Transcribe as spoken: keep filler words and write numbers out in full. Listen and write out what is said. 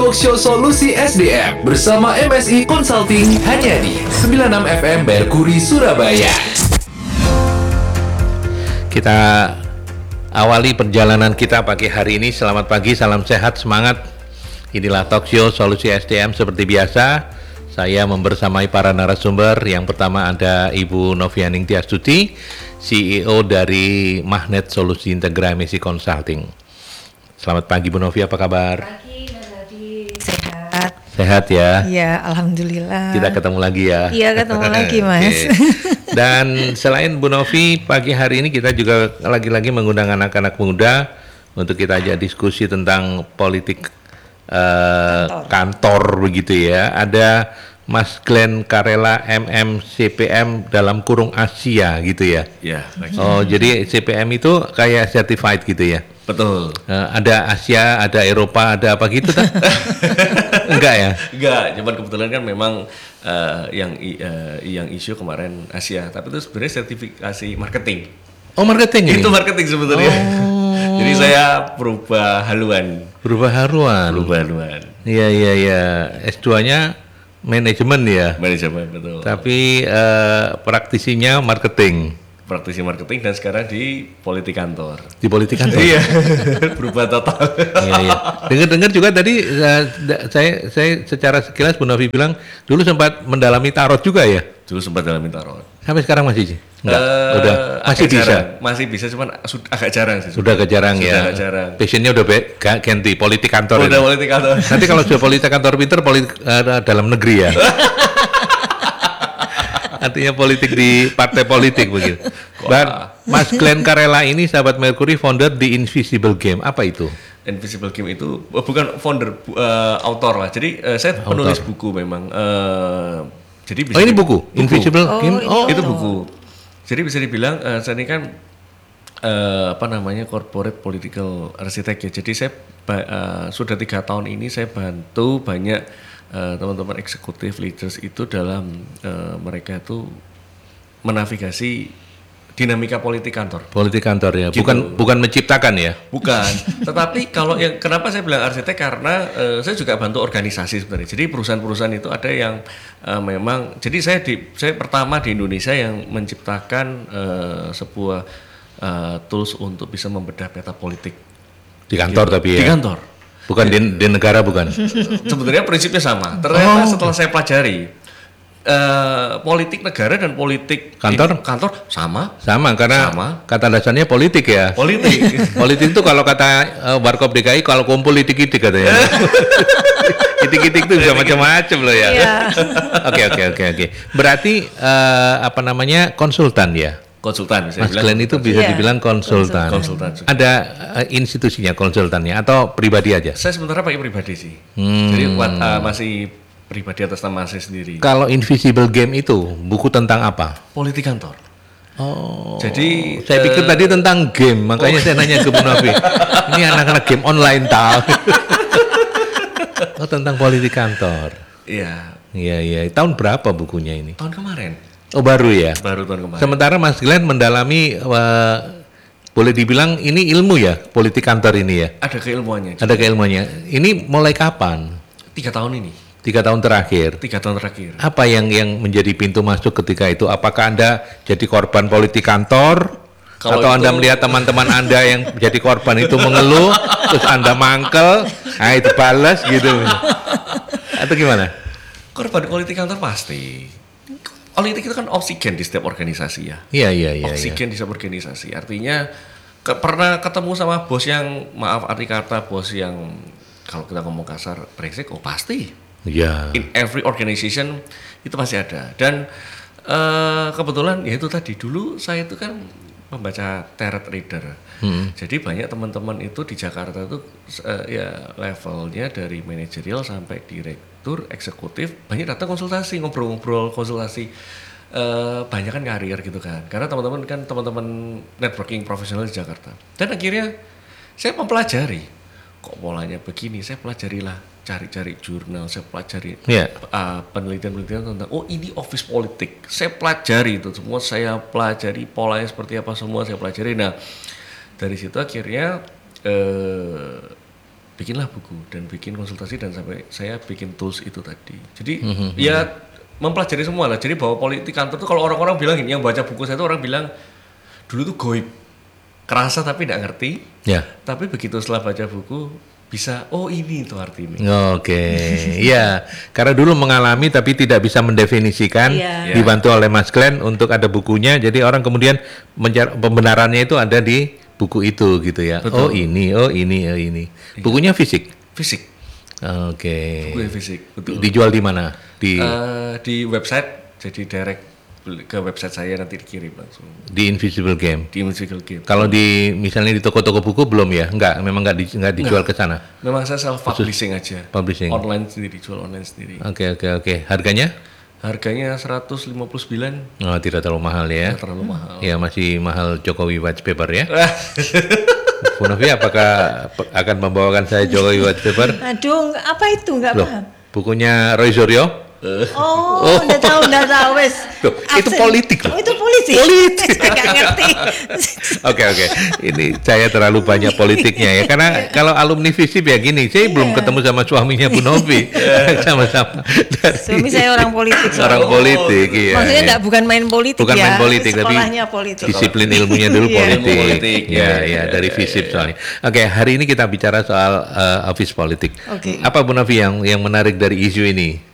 Talkshow Solusi S D M bersama M S I Consulting hanya di sembilan puluh enam F M Mercury Surabaya. Kita awali perjalanan kita pagi hari ini. Selamat pagi, salam sehat, semangat. Inilah Talkshow Solusi S D M seperti biasa. Saya membersamai para narasumber. Yang pertama ada Ibu Novianing Tiastuti, C E O dari Magnet Solusi Integra M S I Consulting. Selamat pagi Bu Novi, apa kabar? Pagi, Mas Hadi. Sehat. Sehat ya? Iya, alhamdulillah. Kita ketemu lagi ya? Iya, ketemu lagi Mas. Okay. Dan selain Bu Novi, pagi hari ini kita juga lagi-lagi mengundang anak-anak muda untuk kita ajak diskusi tentang politik uh, kantor. kantor begitu ya. Ada Mas Glenn Karela M M C P M dalam kurung Asia gitu ya? Ya. Oh, jadi C P M itu kayak certified gitu ya? Betul. Uh, ada Asia, ada Eropa, ada apa gitu kan? Enggak ya? Enggak, cuman kebetulan kan memang uh, yang uh, yang isu kemarin Asia, tapi itu sebenarnya sertifikasi marketing. Oh, marketing ini? Itu marketing sebetulnya. Oh. Jadi saya berubah haluan. Berubah haluan. Berubah haluan. Iya iya iya. S dua-nya manajemen ya. Manajemen, betul. Tapi uh, praktisinya marketing. Praktisi marketing dan sekarang di politik kantor. Di politik kantor. Iya. Berubah total. Iya iya. Dengar-dengar juga tadi uh, saya saya secara sekilas Bu Novi bilang dulu sempat mendalami tarot juga ya. Dulu sempat dalam tarot. Sampai sekarang masih sih? Enggak. Uh, udah masih bisa. Jarang. Masih bisa cuman sudah agak jarang sih. Sudah agak jarang sudah ya. Agak jarang. Passionnya udah be- ganti politik kantor. Udah politik kantor. Nanti kalau sudah politik kantor pinter politik uh, dalam negeri ya. Artinya politik di partai politik begitu. Dan Mas Glenn Karela ini sahabat Mercury founder di Invisible Game. Apa itu? Invisible Game itu oh, bukan founder, uh, autor lah. Jadi uh, saya Autor. penulis buku memang. Uh, jadi bisa oh ini buku? buku. Invisible oh, Game. Oh itu buku. Jadi bisa dibilang uh, saya ini kan uh, apa namanya corporate political architect ya. Jadi saya uh, sudah tiga tahun ini saya bantu banyak Uh, teman-teman eksekutif leaders itu dalam uh, mereka itu menavigasi dinamika politik kantor. Politik kantor ya, Gitu. bukan bukan menciptakan ya. Bukan. Tetapi kalau yang kenapa saya bilang arsitek karena uh, saya juga bantu organisasi sebenarnya. Jadi perusahaan-perusahaan itu ada yang uh, memang. Jadi saya di saya pertama di Indonesia yang menciptakan uh, sebuah uh, tools untuk bisa membedah peta politik. Di kantor Gitu. tapi ya. Di kantor. Bukan di, di negara bukan. Sebenarnya prinsipnya sama. Ternyata Oh. setelah saya pelajari uh, politik negara dan politik Kantor? in- kantor sama. Sama karena Sama. kata dasarnya politik ya. Politik. Politik itu kalau kata uh, Warkop D K I kalau kumpul itik-itik katanya. Itik-itik itu bisa macam-macam loh ya. Iya. Oke oke oke oke. Berarti uh, apa namanya konsultan ya? Konsultan bisa Mas dibilang. Glenn itu bisa Iya, dibilang konsultan. konsultan. Ada uh, institusinya konsultannya atau pribadi aja? Saya sebenarnya pakai pribadi sih. Hmm. Jadi buat uh, masih pribadi atas nama saya sendiri. Kalau Invisible Game itu buku tentang apa? Politik kantor. Oh. Jadi Saya pikir eh, tadi tentang game, makanya saya nanya ke Bu Novi. Ini anak-anak game online tahu. Oh, tentang politik kantor. Iya, Iya iya. Tahun berapa bukunya ini? tahun kemarin. Oh baru ya. Baru tahun kemarin. Sementara Mas Glenn mendalami, uh, boleh dibilang ini ilmu ya, politik kantor ini ya. Ada keilmuannya. Ada keilmuannya. Ini mulai kapan? Tiga tahun ini. Tiga tahun terakhir. Tiga tahun terakhir. Apa yang yang menjadi pintu masuk ketika itu? Apakah Anda jadi korban politik kantor? Kalau Atau itu- Anda melihat teman-teman Anda yang jadi korban itu mengeluh, terus Anda mangkel, nah itu balas gitu. Atau gimana? Korban politik kantor pasti. Politik itu kan oksigen di setiap organisasi ya. Iya, iya, iya. iya. Oksigen di setiap organisasi. Artinya ke- pernah ketemu sama bos yang maaf arti kata bos yang kalau kita ngomong kasar brengsek, oh pasti. Iya. In every organization itu pasti ada. Dan eh, kebetulan ya itu tadi dulu saya itu kan membaca tarot reader. Hmm. Jadi banyak teman-teman itu di Jakarta itu eh, ya levelnya dari manajerial sampai direktur, eksekutif banyak datang konsultasi, ngobrol-ngobrol, konsultasi. Eh, banyak kan karir gitu kan. Karena teman-teman kan teman-teman networking profesional di Jakarta. Dan akhirnya saya mempelajari kok polanya begini, saya pelajarilah, cari-cari jurnal, saya pelajari Iya. uh, penelitian-penelitian tentang oh ini office politik, saya pelajari itu semua, saya pelajari polanya seperti apa semua saya pelajari. Nah dari situ akhirnya eh, bikinlah buku dan bikin konsultasi dan sampai saya bikin tools itu tadi. Jadi Mm-hmm. ya mempelajari semua lah. Jadi bahwa politik kantor tuh kalau orang-orang bilang gini, yang baca buku saya tuh orang bilang dulu tuh goib, kerasa tapi tidak ngerti. Ya. Tapi begitu setelah baca buku bisa, oh ini itu artinya. Oke, ya, karena dulu mengalami tapi tidak bisa mendefinisikan, Iya. dibantu oleh Mas Glenn untuk ada bukunya, jadi orang kemudian mencari pembenarannya itu ada di buku itu gitu ya. Betul. Oh ini, oh ini, oh ini. Bukunya fisik. Fisik, Oke. buku yang fisik, betul. Dijual di mana? Di Eh, di website, jadi direct beli- ke website saya nanti dikirim langsung di Invisible Game. di Musical Game. Kalau di misalnya di toko-toko buku belum ya? Enggak, memang enggak, di, enggak dijual ke sana. Memang saya self publishing aja. Publishing. Online sendiri, jual online sendiri. Oke, oke, oke. Harganya? Harganya seratus lima puluh sembilan, Oh, tidak terlalu mahal ya. nggak terlalu mahal. Ya, masih mahal Jokowi White Paper ya. Bu Novi, apakah pe- akan membawakan saya Jokowi White Paper? Aduh, apa itu? Nggak Loh, paham. bukunya Roy Suryo? Oh, udah tahu, udah tahu, wes. Loh, itu Absen. politik loh. Oh, itu politik. Politik. Saya nggak ngerti. Oke, oke. Ini saya terlalu banyak politiknya ya. Karena kalau alumni FISIP ya gini, saya belum ketemu sama suaminya Bu Novi. Sama-sama. Dari- Suami saya orang politik. Orang soalnya. politik, iya. Maksudnya iya. nggak bukan main politik Bukan ya. main politik, tapi sekolahnya politik. disiplin ilmunya dulu Iya. politik. Ilmu politik, Ya, ya, ya, ya, dari ya, FISIP soalnya. Oke, hari ini kita bicara soal uh, office politik. Oke. Apa Bu Novi yang yang menarik dari isu ini?